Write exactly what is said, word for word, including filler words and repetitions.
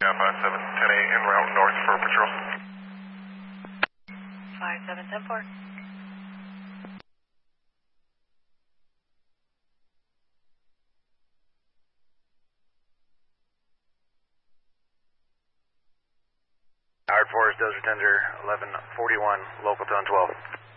Yeah, five seven ten eight en route north for patrol. five seven ten four. Howard Forest, Desert Tender, eleven forty-one, local to twelve.